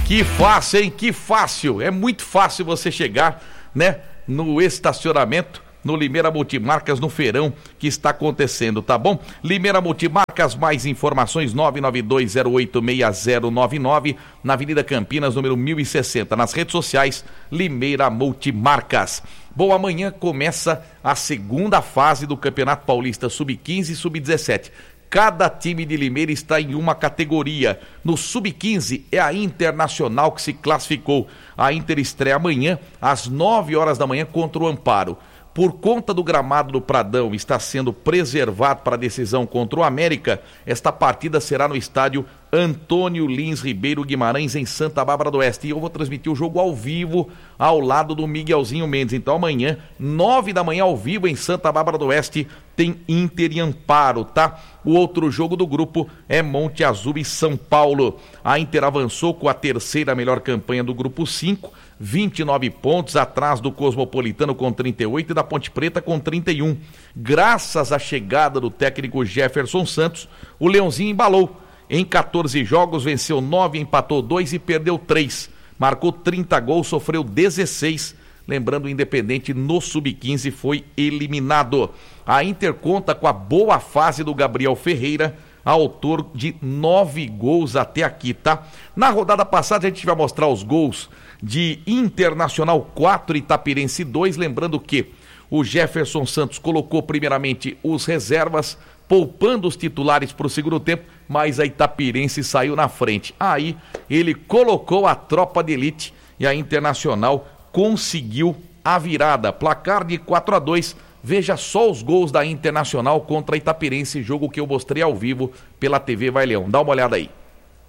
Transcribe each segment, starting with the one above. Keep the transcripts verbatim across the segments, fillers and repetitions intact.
Que fácil, hein? Que fácil. É muito fácil você chegar, né, no estacionamento, no Limeira Multimarcas, no feirão que está acontecendo, tá bom? Limeira Multimarcas, mais informações nove nove dois zero oito seis zero nove nove, na Avenida Campinas, número mil e sessenta. Nas redes sociais, Limeira Multimarcas. Bom, amanhã começa a segunda fase do Campeonato Paulista sub quinze e sub dezessete. Cada time de Limeira está em uma categoria. No sub quinze é a Internacional que se classificou. A Inter estreia amanhã às nove horas da manhã contra o Amparo. Por conta do gramado do Pradão está sendo preservado para a decisão contra o América, esta partida será no estádio Antônio Lins Ribeiro Guimarães, em Santa Bárbara do Oeste. E eu vou transmitir o jogo ao vivo ao lado do Miguelzinho Mendes. Então amanhã, nove da manhã, ao vivo em Santa Bárbara do Oeste, tem Inter e Amparo, tá? O outro jogo do grupo é Monte Azul e São Paulo. A Inter avançou com a terceira melhor campanha do grupo cinco, vinte e nove pontos, atrás do Cosmopolitano com trinta e oito e da Ponte Preta com trinta e um. Graças à chegada do técnico Jefferson Santos, o Leãozinho embalou. Em quatorze jogos, venceu nove, empatou dois e perdeu três. Marcou trinta gols, sofreu dezesseis. Lembrando, o Independente no sub quinze foi eliminado. A Inter conta com a boa fase do Gabriel Ferreira, autor de nove gols até aqui, tá? Na rodada passada a gente vai mostrar os gols de Internacional quatro, Itapirense dois. Lembrando que o Jefferson Santos colocou primeiramente os reservas, poupando os titulares para o segundo tempo, mas a Itapirense saiu na frente. Aí ele colocou a tropa de elite e a Internacional conseguiu a virada. Placar de quatro a dois. Veja só os gols da Internacional contra a Itapirense, jogo que eu mostrei ao vivo pela T V Vai Leão. Dá uma olhada aí.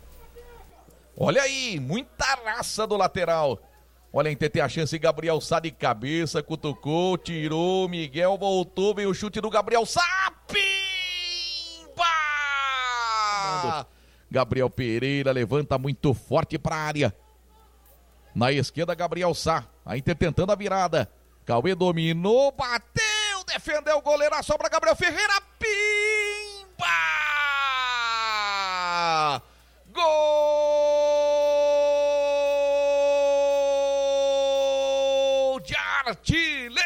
Olha aí, muita raça do lateral. Olha, em T T a chance, Gabriel Sá de cabeça, cutucou, tirou, Miguel voltou, veio o chute do Gabriel Sá, pimba! Gabriel Pereira levanta muito forte para a área. Na esquerda, Gabriel Sá, a Inter tentando a virada. Cauê dominou, bateu, defendeu o goleiro, a sobra Gabriel Ferreira, pimba! Gol de artilheiro!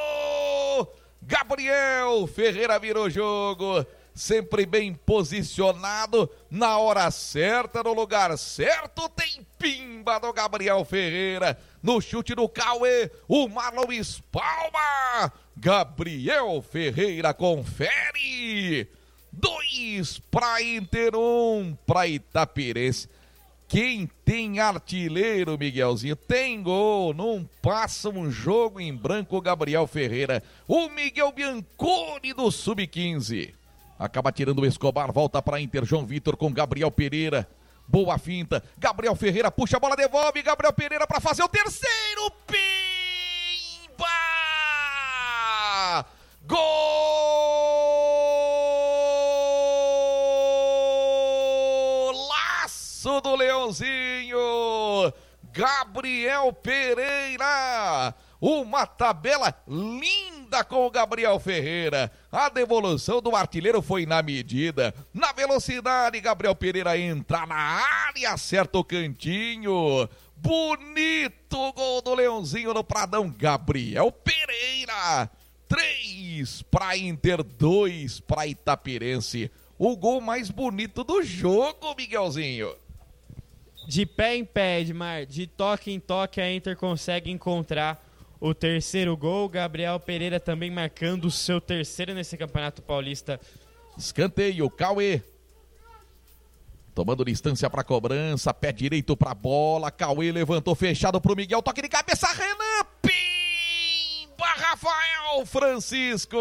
Gabriel Ferreira virou o jogo, sempre bem posicionado, na hora certa, no lugar certo, tem pimba do Gabriel Ferreira, no chute do Cauê, o Marlon espalma, Gabriel Ferreira confere, dois para Inter, um para Itapirense. Quem tem artilheiro, Miguelzinho, tem gol, não passa um jogo em branco, Gabriel Ferreira, o Miguel Bianconi do sub quinze. Acaba tirando o Escobar, volta para Inter, João Vitor com Gabriel Pereira. Boa finta, Gabriel Ferreira puxa a bola, devolve, Gabriel Pereira para fazer o terceiro, pimba! Golaço do Leãozinho, Gabriel Pereira, uma tabela linda com o Gabriel Ferreira. A devolução do artilheiro foi na medida, na velocidade. Gabriel Pereira entra na área, acerta o cantinho. Bonito gol do Leãozinho no Pradão. Gabriel Pereira, três para Inter, dois para Itapirense. O gol mais bonito do jogo, Miguelzinho. De pé em pé, Edmar, de toque em toque, a Inter consegue encontrar o terceiro gol. Gabriel Pereira também marcando o seu terceiro nesse Campeonato Paulista. Escanteio, Cauê. Tomando distância para cobrança, pé direito para bola. Cauê levantou fechado para o Miguel, toque de cabeça, Renan. Pimba, Rafael Francisco.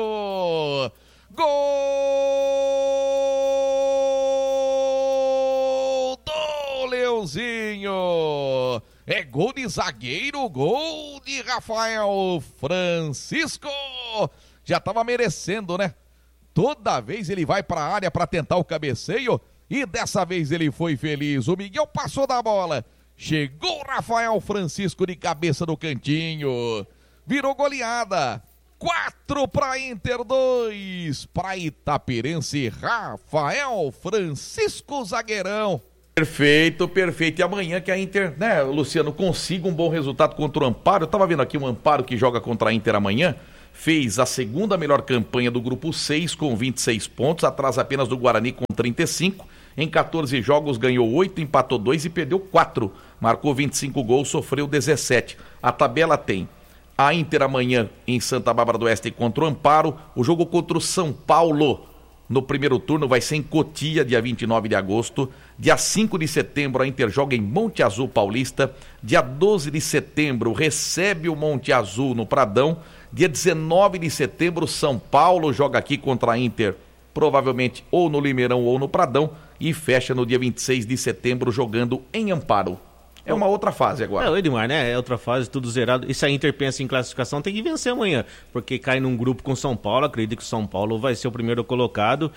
Gol do Leãozinho. É gol de zagueiro, gol de Rafael Francisco. Já estava merecendo, né? Toda vez ele vai para a área para tentar o cabeceio e dessa vez ele foi feliz. O Miguel passou da bola. Chegou Rafael Francisco de cabeça no cantinho. Virou goleada. Quatro para Inter, dois para Itapirense. Rafael Francisco, zagueirão. Perfeito, perfeito. E amanhã que a Inter, né, Luciano, consiga um bom resultado contra o Amparo. Eu tava vendo aqui um Amparo que joga contra a Inter amanhã. Fez a segunda melhor campanha do grupo seis com vinte e seis pontos, atrás apenas do Guarani com trinta e cinco. Em quatorze jogos ganhou oito, empatou dois e perdeu quatro. Marcou vinte e cinco gols, sofreu dezessete. A tabela tem a Inter amanhã em Santa Bárbara do Oeste contra o Amparo. O jogo contra o São Paulo no primeiro turno vai ser em Cotia, dia vinte e nove de agosto. Dia cinco de setembro a Inter joga em Monte Azul Paulista. Dia doze de setembro recebe o Monte Azul no Pradão. Dia dezenove de setembro São Paulo joga aqui contra a Inter, provavelmente ou no Limeirão ou no Pradão. E fecha no dia vinte e seis de setembro jogando em Amparo. É uma outra fase agora. É, o Edmar, né? É outra fase, tudo zerado. E se a Inter pensa em classificação, tem que vencer amanhã. Porque cai num grupo com São Paulo. Acredito que São Paulo vai ser o primeiro colocado.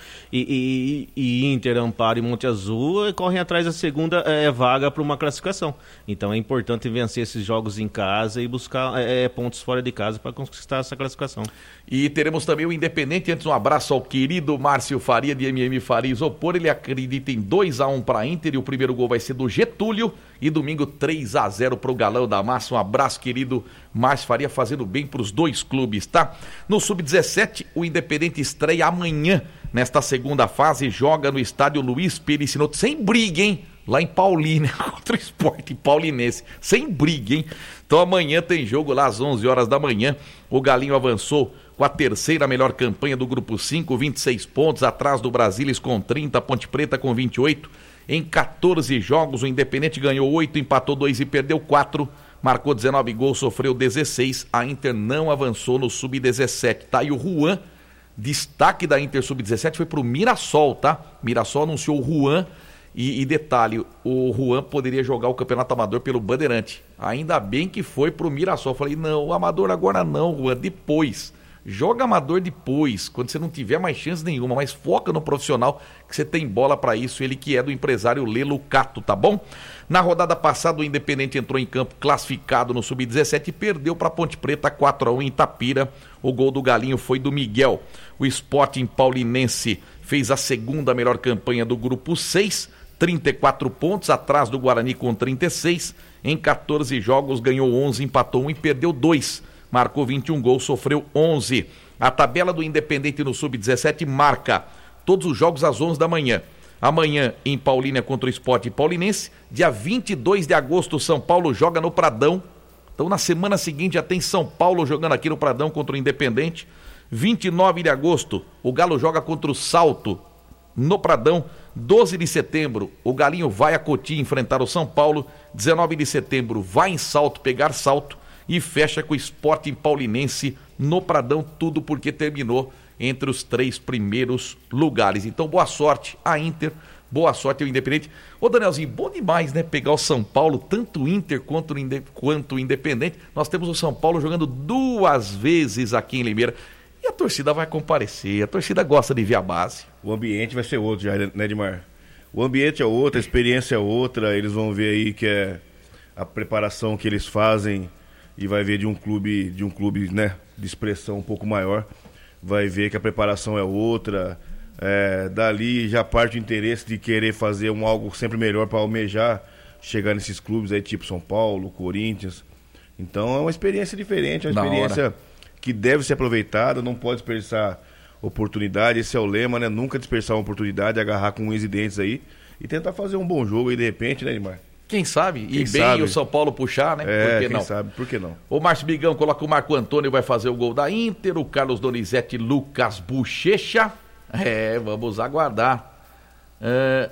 E, e, e Inter, Amparo e Monte Azul correm atrás da segunda é, vaga para uma classificação. Então é importante vencer esses jogos em casa e buscar é, pontos fora de casa para conquistar essa classificação. E teremos também o Independente. Antes, um abraço ao querido Márcio Faria, de M M Faria Isopor. Ele acredita em dois a um para a Inter e o primeiro gol vai ser do Getúlio. E domingo três a zero para o Galão da Massa. Um abraço, querido Márcio Faria, fazendo bem para os dois clubes, tá? No sub dezessete, o Independente estreia amanhã, nesta segunda fase, joga no estádio Luiz Pericinoto, sem briga, hein? Lá em Paulínia, contra o Sport Paulinense, sem briga, hein? Então amanhã tem jogo lá às onze horas da manhã. O Galinho avançou com a terceira melhor campanha do grupo cinco, vinte e seis pontos, atrás do Brasilis com trinta, Ponte Preta com vinte e oito. Em quatorze jogos, o Independente ganhou oito, empatou dois e perdeu quatro. Marcou dezenove gols, sofreu dezesseis. A Inter não avançou no sub dezessete, tá? E o Juan, destaque da Inter sub dezessete, foi pro Mirassol, tá? Mirassol anunciou o Juan. E, e detalhe, o Juan poderia jogar o Campeonato Amador pelo Bandeirante. Ainda bem que foi pro Mirassol. Falei, não, o Amador agora não, Juan, depois. Joga Amador depois, quando você não tiver mais chance nenhuma, mas foca no profissional, que você tem bola para isso. Ele que é do empresário Lelo Cato, tá bom? Na rodada passada, o Independente entrou em campo classificado no sub dezessete e perdeu para Ponte Preta quatro a um em Itapira. O gol do Galinho foi do Miguel. O Sporting Paulinense fez a segunda melhor campanha do grupo seis, trinta e quatro pontos, atrás do Guarani com trinta e seis. Em quatorze jogos, ganhou onze, empatou um e perdeu dois. Marcou vinte e um gols, sofreu onze. A tabela do Independente no sub dezessete marca todos os jogos às onze da manhã. Amanhã em Paulínia contra o Sport Paulinense. Dia vinte e dois de agosto, São Paulo joga no Pradão. Então na semana seguinte já tem São Paulo jogando aqui no Pradão contra o Independente. vinte e nove de agosto, o Galo joga contra o Salto no Pradão. doze de setembro, o Galinho vai a Cotia enfrentar o São Paulo. dezenove de setembro, vai em Salto pegar Salto. E fecha com o Sporting Paulinense no Pradão, tudo porque terminou entre os três primeiros lugares. Então, boa sorte a Inter, boa sorte ao Independente. Ô, Danielzinho, bom demais, né? Pegar o São Paulo, tanto o Inter quanto o, Inde... quanto o Independente. Nós temos o São Paulo jogando duas vezes aqui em Limeira. E a torcida vai comparecer, a torcida gosta de ver a base. O ambiente vai ser outro já, né, Edmar? O ambiente é outro, a experiência é outra. Eles vão ver aí que é a preparação que eles fazem. E vai ver de um clube, de um clube, né, de expressão um pouco maior, vai ver que a preparação é outra, é, dali já parte o interesse de querer fazer um algo sempre melhor para almejar, chegar nesses clubes aí tipo São Paulo, Corinthians. Então é uma experiência diferente, é uma experiência que deve ser aproveitada, não pode desperdiçar oportunidade, esse é o lema, né, nunca dispersar uma oportunidade, agarrar com unhas e dentes aí e tentar fazer um bom jogo aí de repente, né, Neymar? Quem sabe? Quem e sabe? bem o São Paulo puxar, né? É, por que quem não? sabe, por que não? O Márcio Bigão coloca o Marco Antônio, vai fazer o gol da Inter, o Carlos Donizete, Lucas Bochecha. É, vamos aguardar. É...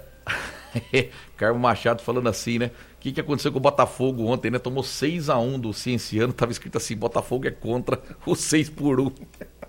Carlos Machado falando assim, né? O que, que aconteceu com o Botafogo ontem, né? Tomou seis a um do Cienciano, tava escrito assim, Botafogo é contra o seis por um.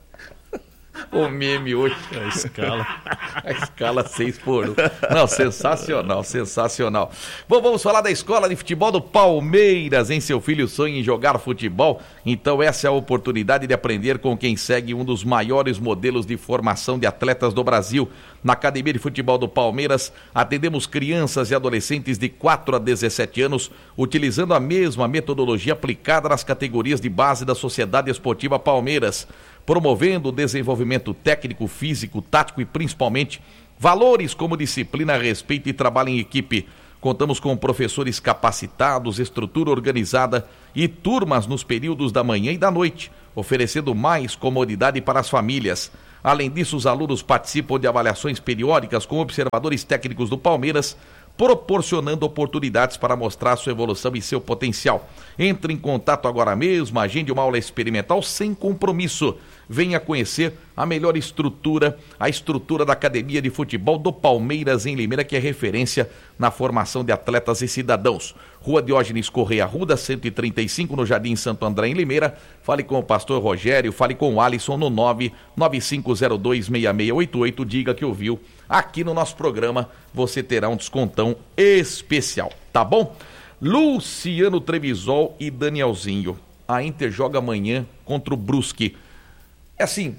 O meme hoje. A escala. A escala seis por um. Não, sensacional, sensacional. Bom, vamos falar da escola de futebol do Palmeiras, hein? Seu filho sonha em jogar futebol? Então essa é a oportunidade de aprender com quem segue um dos maiores modelos de formação de atletas do Brasil. Na Academia de Futebol do Palmeiras, atendemos crianças e adolescentes de quatro a dezessete anos, utilizando a mesma metodologia aplicada nas categorias de base da Sociedade Esportiva Palmeiras, promovendo o desenvolvimento técnico, físico, tático e principalmente valores como disciplina, respeito e trabalho em equipe. Contamos com professores capacitados, estrutura organizada e turmas nos períodos da manhã e da noite, oferecendo mais comodidade para as famílias. Além disso, os alunos participam de avaliações periódicas com observadores técnicos do Palmeiras, proporcionando oportunidades para mostrar sua evolução e seu potencial. Entre em contato agora mesmo, agende uma aula experimental sem compromisso. Venha conhecer a melhor estrutura, a estrutura da Academia de Futebol do Palmeiras em Limeira, que é referência na formação de atletas e cidadãos. Rua Diógenes Correia Arruda, cento e trinta e cinco, no Jardim Santo André, em Limeira. Fale com o pastor Rogério, fale com o Alisson no nove nove cinco zero dois seis seis oito oito. Diga que ouviu aqui no nosso programa, você terá um descontão especial, tá bom? Luciano Trevisol e Danielzinho. A Inter joga amanhã contra o Brusque. É assim,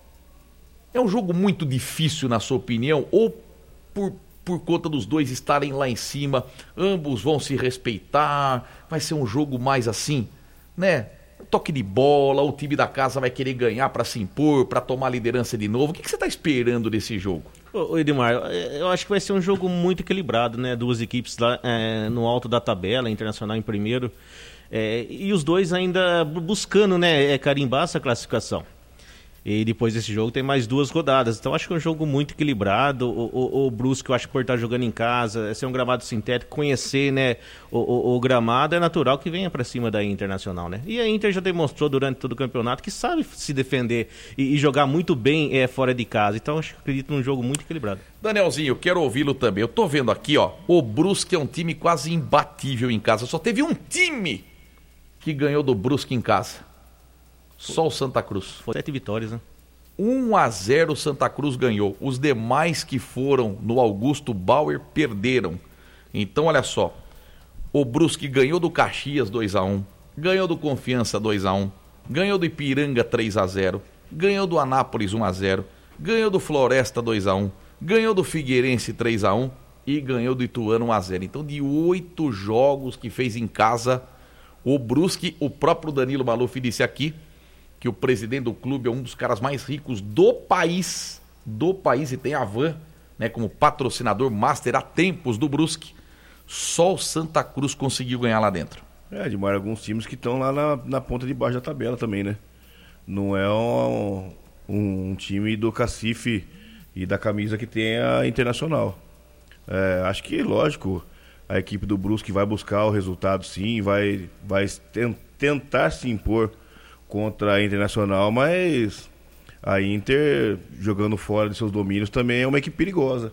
é um jogo muito difícil, na sua opinião, ou por, por conta dos dois estarem lá em cima, ambos vão se respeitar, vai ser um jogo mais assim, né? Toque de bola, o time da casa vai querer ganhar para se impor, para tomar liderança de novo. O que, que você está esperando desse jogo? Ô Edmar, eu acho que vai ser um jogo muito equilibrado, né? Duas equipes lá é, no alto da tabela, Internacional em primeiro, é, e os dois ainda buscando, né, é, carimbar essa classificação. E depois desse jogo tem mais duas rodadas. Então acho que é um jogo muito equilibrado. O, o, o Brusque, eu acho que por estar jogando em casa, ser um gramado sintético, conhecer, né, o, o, o gramado, é natural que venha para cima da Internacional, né? E a Inter já demonstrou durante todo o campeonato que sabe se defender e, e jogar muito bem é, fora de casa. Então acho que acredito num jogo muito equilibrado. Danielzinho, quero ouvi-lo também. Eu tô vendo aqui, ó, o Brusque é um time quase imbatível em casa. Só teve um time que ganhou do Brusque em casa. Só o Santa Cruz. Foi sete vitórias, né? um a zero o Santa Cruz ganhou. Os demais que foram no Augusto Bauer perderam. Então, olha só. O Brusque ganhou do Caxias dois a um. Ganhou do Confiança dois a um. Ganhou do Ipiranga três a zero. Ganhou do Anápolis um a zero. Ganhou do Floresta dois a um. Ganhou do Figueirense três a um. E ganhou do Ituano um a zero. Então, de oito jogos que fez em casa, o Brusque, o próprio Danilo Maluf disse aqui que o presidente do clube é um dos caras mais ricos do país, do país, e tem a Van, né, como patrocinador master há tempos do Brusque. Só o Santa Cruz conseguiu ganhar lá dentro. É, Edmar, alguns times que estão lá na, na ponta de baixo da tabela também, né? Não é um, um, um time do cacife e da camisa que tem a Internacional. É, acho que, lógico, a equipe do Brusque vai buscar o resultado, sim, vai, vai tentar se impor contra a Internacional, mas a Inter, jogando fora de seus domínios, também é uma equipe perigosa.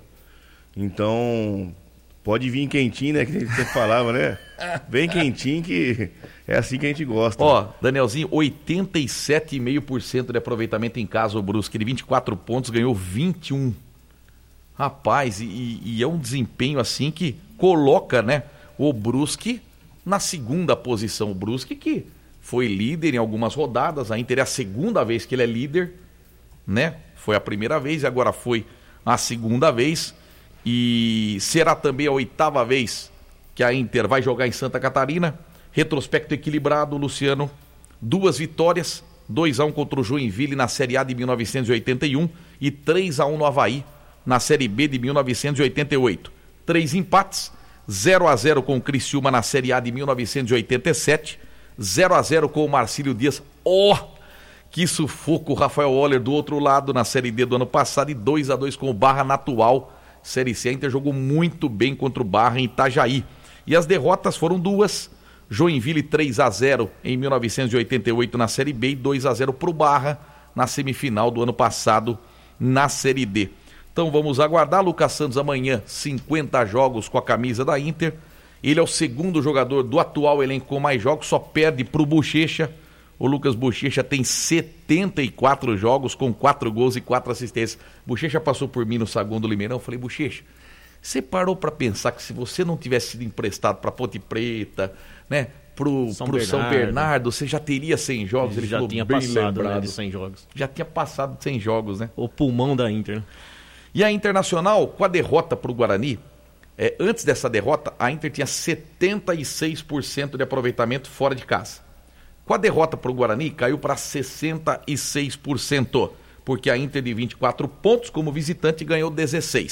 Então, pode vir quentinho, né? Que a gente sempre falava, né? Vem quentinho, que é assim que a gente gosta. Ó, Danielzinho, oitenta e sete vírgula cinco por cento de aproveitamento em casa, o Brusque, de vinte e quatro pontos, ganhou vinte e um. Rapaz, e, e é um desempenho assim que coloca, né, o Brusque na segunda posição. O Brusque que foi líder em algumas rodadas, a Inter é a segunda vez que ele é líder, né? Foi a primeira vez e agora foi a segunda vez. E será também a oitava vez que a Inter vai jogar em Santa Catarina. Retrospecto equilibrado, Luciano. Duas vitórias, dois a um contra o Joinville na Série A de mil novecentos e oitenta e um e três a um no Avaí na Série B de mil novecentos e oitenta e oito. Três empates, zero a zero com o Criciúma na Série A de mil novecentos e oitenta e sete, zero a zero com o Marcílio Dias. Ó, oh, que sufoco, o Rafael Oller do outro lado na Série D do ano passado, e dois a dois com o Barra na atual Série C. A Inter jogou muito bem contra o Barra em Itajaí. E as derrotas foram duas. Joinville três a zero em mil novecentos e oitenta e oito na Série B e dois a zero para o Barra na semifinal do ano passado na Série D. Então vamos aguardar. Lucas Santos amanhã, cinquenta jogos com a camisa da Inter. Ele é o segundo jogador do atual elenco com mais jogos, só perde para o Bochecha. O Lucas Bochecha tem setenta e quatro jogos com quatro gols e quatro assistências. Bochecha passou por mim no Saguão do Limeirão. Eu falei, Bochecha, você parou para pensar que se você não tivesse sido emprestado para Ponte Preta, né, pro São, pro Bernardo. São Bernardo, você já teria cem jogos? Ele já falou, tinha bem passado, lembrado, né, de cem jogos. Já tinha passado de cem jogos, né? O pulmão da Inter, né? E a Internacional, com a derrota para o Guarani, é, antes dessa derrota, a Inter tinha setenta e seis por cento de aproveitamento fora de casa. Com a derrota para o Guarani, caiu para sessenta e seis por cento, porque a Inter de vinte e quatro pontos como visitante ganhou dezesseis.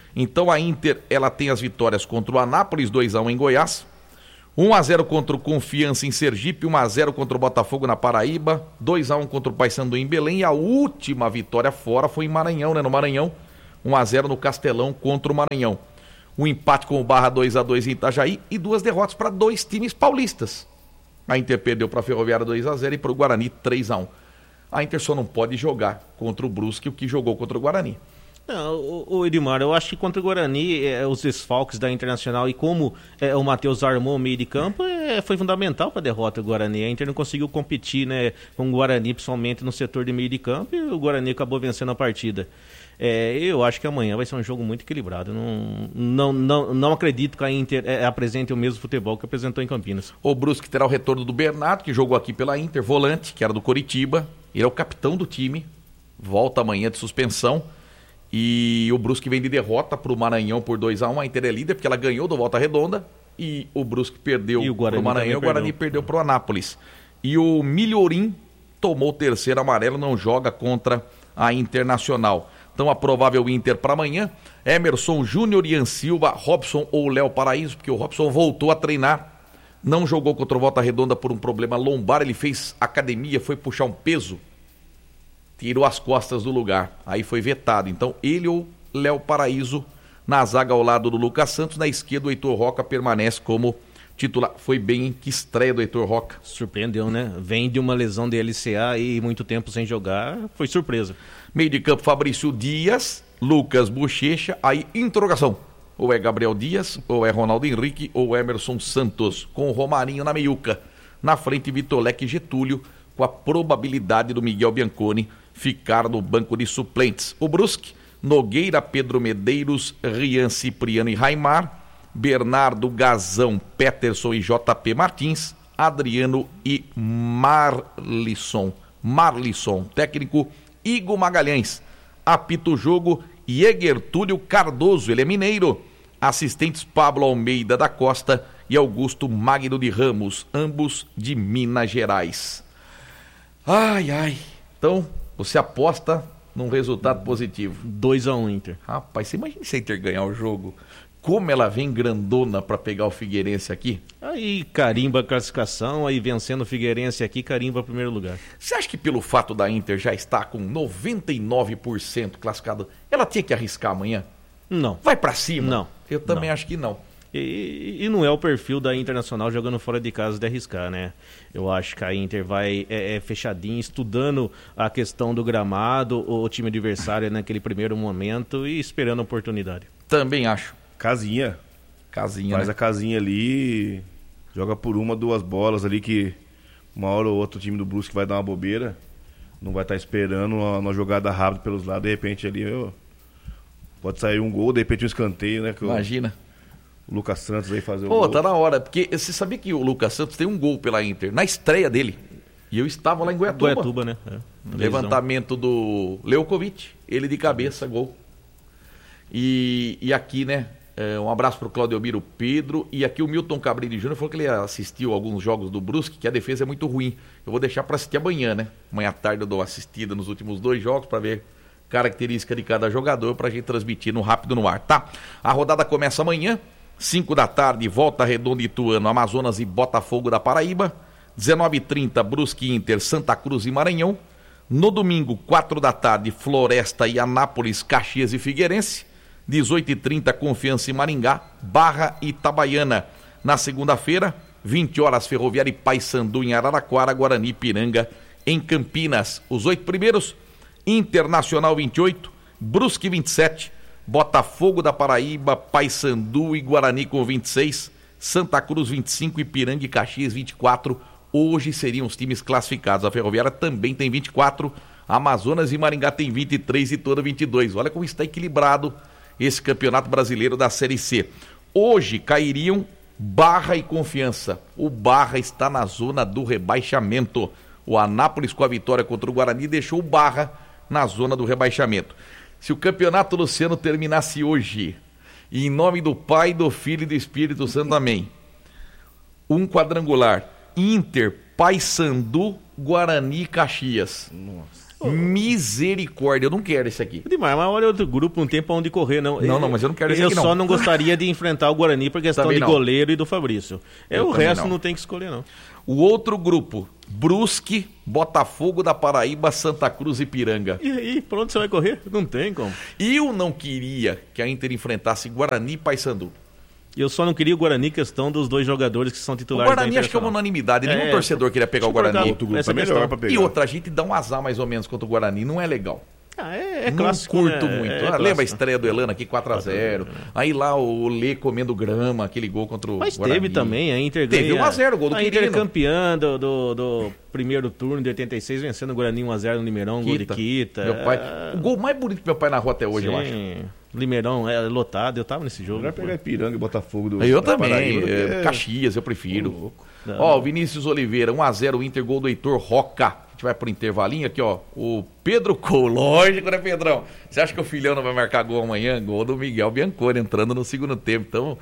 Então a Inter, ela tem as vitórias contra o Anápolis, dois a um em Goiás, um a zero contra o Confiança em Sergipe, um a zero contra o Botafogo na Paraíba, dois a um contra o Paysandu em Belém, e a última vitória fora foi em Maranhão, né? No Maranhão, um a zero no Castelão contra o Maranhão. Um empate com o Barra dois a dois em Itajaí e duas derrotas para dois times paulistas. A Inter perdeu para a Ferroviária dois a zero e para o Guarani três a um. A Inter só não pode jogar contra o Brusque o que jogou contra o Guarani. Não, o, o Edmar, eu acho que contra o Guarani, é, os desfalques da Internacional e como é, o Matheus armou o meio de campo, é, foi fundamental para a derrota do Guarani. A Inter não conseguiu competir, né, com o Guarani, principalmente no setor de meio de campo, e o Guarani acabou vencendo a partida. É, eu acho que amanhã vai ser um jogo muito equilibrado. Não, não, não, não acredito que a Inter é, apresente o mesmo futebol que apresentou em Campinas. O Brusque terá o retorno do Bernardo, que jogou aqui pela Inter, volante, que era do Coritiba. Ele é o capitão do time, volta amanhã de suspensão. E o Brusque vem de derrota para o Maranhão por dois a um. A Inter é líder porque ela ganhou do Volta Redonda e o Brusque perdeu para o Maranhão e o Guarani perdeu para o Anápolis. E o Milhorim tomou o terceiro amarelo, não joga contra a Internacional. Então a provável Inter para amanhã, Emerson Júnior, Ian Silva, Robson ou Léo Paraíso, porque o Robson voltou a treinar, não jogou contra o Volta Redonda por um problema lombar, ele fez academia, foi puxar um peso, tirou as costas do lugar, aí foi vetado. Então ele ou Léo Paraíso na zaga ao lado do Lucas Santos, na esquerda o Heitor Roca permanece como titular. Foi bem que estreia do Heitor Roca. Surpreendeu, né? Vem de uma lesão de L C A e muito tempo sem jogar, foi surpresa. Meio de campo, Fabrício Dias, Lucas Bochecha, aí interrogação. Ou é Gabriel Dias, ou é Ronaldo Henrique, ou Emerson Santos, com o Romarinho na meiuca. Na frente, Vitor Leque e Getúlio, com a probabilidade do Miguel Bianconi ficar no banco de suplentes. O Brusque, Nogueira, Pedro Medeiros, Rian Cipriano e Raimar, Bernardo, Gazão, Peterson e J P Martins, Adriano e Marlisson. Marlisson, técnico Igor Magalhães. Apita o jogo Jäger Túlio Cardoso, ele é mineiro. Assistentes Pablo Almeida da Costa e Augusto Magno de Ramos, ambos de Minas Gerais. Ai, ai. Então, você aposta num resultado positivo. dois a um Inter. Rapaz, você imagina se a Inter ganhar o jogo. Como ela vem grandona para pegar o Figueirense aqui. Aí carimba a classificação, aí vencendo o Figueirense aqui, carimba o primeiro lugar. Você acha que pelo fato da Inter já estar com noventa e nove por cento classificado, ela tinha que arriscar amanhã? Não. Vai para cima? Não. Eu também não. acho que não. E, e não é o perfil da Internacional jogando fora de casa de arriscar, né? Eu acho que a Inter vai é, é fechadinha, estudando a questão do gramado, o time adversário naquele primeiro momento e esperando a oportunidade. Também acho. Casinha. Casinha, Faz né? a casinha ali, joga por uma, duas bolas ali que uma hora ou outra o time do Brusque vai dar uma bobeira, não vai estar esperando uma, uma jogada rápida pelos lados, de repente ali eu, pode sair um gol, de repente um escanteio, né? Que Imagina. O, o Lucas Santos aí fazer o Pô, gol. tá na hora, porque você sabia que o Lucas Santos tem um gol pela Inter, na estreia dele, e eu estava lá em Goiatuba. Goiatuba, né? É. Levantamento do Leukovic, ele de cabeça, gol. E, e aqui, né? É, um abraço para o Claudio Miro Pedro. E aqui o Milton Cabrini Júnior falou que ele assistiu alguns jogos do Brusque, que a defesa é muito ruim. Eu vou deixar para assistir amanhã, né? Amanhã à tarde eu dou assistida nos últimos dois jogos para ver característica de cada jogador para a gente transmitir no Rápido no Ar, tá? A rodada começa amanhã, cinco da tarde, Volta Redonda e Ituano, Amazonas e Botafogo da Paraíba. dezenove e trinta, Brusque Inter, Santa Cruz e Maranhão. No domingo, quatro da tarde, Floresta e Anápolis, Caxias e Figueirense. dezoito e trinta, Confiança em Maringá, Barra e Itabaiana. Na segunda-feira, vinte horas, Ferroviária e Paysandu em Araraquara, Guarani e Piranga em Campinas. Os oito primeiros, Internacional vinte e oito, Brusque vinte e sete, Botafogo da Paraíba, Paysandu e Guarani com vinte e seis, Santa Cruz vinte e cinco, Ipiranga e Caxias vinte e quatro. Hoje seriam os times classificados. A Ferroviária também tem vinte e quatro, Amazonas e Maringá tem vinte e três e toda vinte e dois. Olha como está equilibrado esse campeonato brasileiro da Série C. Hoje cairiam Barra e Confiança. O Barra está na zona do rebaixamento. O Anápolis, com a vitória contra o Guarani, deixou o Barra na zona do rebaixamento. Se o campeonato, Luciano, terminasse hoje, e em nome do Pai, do Filho e do Espírito Santo, amém. Um quadrangular, Inter, Paysandu, Guarani e Caxias. Nossa. Misericórdia, eu não quero esse aqui. Demais, mas olha outro grupo, não tem pra onde correr, não. Não, não, mas eu não quero esse eu aqui, não. Eu só não gostaria de enfrentar o Guarani por questão Também de não. goleiro e do Fabrício. É, Eu o também resto não. não tem que escolher, não. O outro grupo, Brusque, Botafogo da Paraíba, Santa Cruz e Ipiranga. E aí, pra onde você vai correr? Não tem como. Eu não queria que a Inter enfrentasse Guarani e Paysandu. Eu só não queria o Guarani, questão dos dois jogadores que são O titulares Guarani da acho que é uma unanimidade, nenhum É, torcedor queria pegar o deixa eu Guarani. colocar Outro grupo essa é melhor questão. pra pegar. E outra, a gente dá um azar mais ou menos contra o Guarani, não é legal. Ah, é, é Não clássico, curto né? muito. É, é Ah, clássico. lembra a estreia do Elano aqui, quatro a zero. Aí lá o Lê comendo grama, aquele gol contra o Mas Guarani. teve também, a Inter Teve ganha... um a zero, gol do A Inter Quirino. campeã do, do, do primeiro turno de oitenta e seis, vencendo o Guarani um a zero no Limeirão, gol de Quita. Meu pai, É, o gol mais bonito que meu pai narrou até hoje, eu acho. sim. Limeirão é lotado, eu tava nesse jogo. Melhor pegar Ipiranga e Botafogo do Eu da também, Paraíba do que- é, Caxias, eu prefiro. louco. Ó, o Vinícius Oliveira, um a zero, Inter, gol do Heitor Roca. A gente vai pro intervalinho aqui, ó. O Pedro Cole, lógico, né, Pedrão? Você acha que o filhão não vai marcar gol amanhã? Gol do Miguel Bianconi entrando no segundo tempo. Então,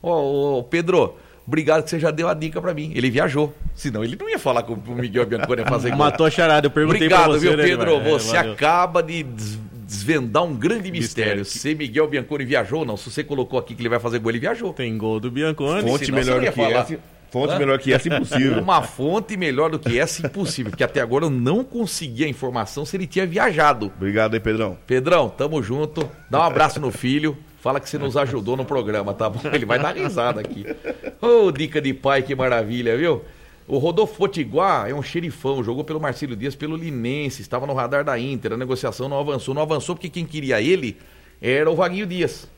ó, ô, Pedro, obrigado que você já deu a dica pra mim. Ele viajou. Senão ele não ia falar que o Miguel Bianconi ia fazer gol. Matou a charada, eu perguntei Obrigado, pra você, viu, né, Pedro? Edmar? É, Você valeu. acaba de des- desvendar um grande mistério. Mistério. Se Miguel Bianconi viajou ou não. Se você colocou aqui que ele vai fazer gol, ele viajou. Tem gol do Bianconi. Fonte senão você melhor não ia do que falar. essa. Fonte Hã? melhor que essa, impossível. Uma fonte melhor do que essa, impossível. Porque até agora eu não consegui a informação se ele tinha viajado. Obrigado aí, Pedrão. Pedrão, tamo junto. Dá um abraço no filho. Fala que você nos ajudou no programa, tá bom? Ele vai dar risada aqui. Ô, dica de pai, que maravilha, viu? O Rodolfo Potiguar é um xerifão, jogou pelo Marcílio Dias, pelo Linense, estava no radar da Inter, a negociação não avançou. Não avançou porque quem queria ele era o Vaguinho Dias.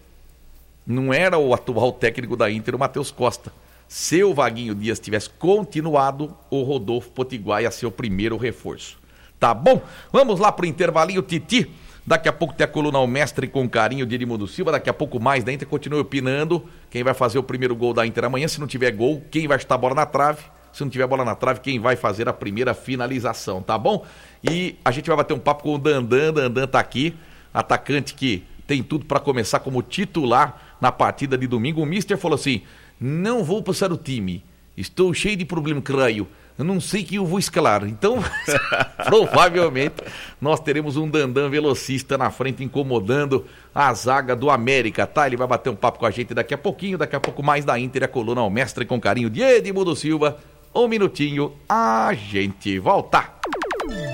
Não era o atual técnico da Inter, o Matheus Costa. Se o Vaguinho Dias tivesse continuado, o Rodolfo Potiguar ia ser o primeiro reforço. Tá bom? Vamos lá pro intervalinho, Titi. Daqui a pouco tem a coluna ao mestre com carinho de Edmundo Silva. Daqui a pouco mais da Inter. Continue opinando. Quem vai fazer o primeiro gol da Inter amanhã? Se não tiver gol, quem vai chutar a bola na trave? Se não tiver bola na trave, quem vai fazer a primeira finalização, tá bom? E a gente vai bater um papo com o Dandan. Dandan tá aqui, atacante que tem tudo para começar como titular na partida de domingo. O mister falou assim: não vou passar o time, estou cheio de problema, creio. Eu não sei quem eu vou escalar. Então, provavelmente, nós teremos um Dandan velocista na frente, incomodando a zaga do América, tá? Ele vai bater um papo com a gente daqui a pouquinho. Daqui a pouco mais da Inter, a coluna ao mestre com carinho de Edmundo Silva. Um minutinho, a gente volta.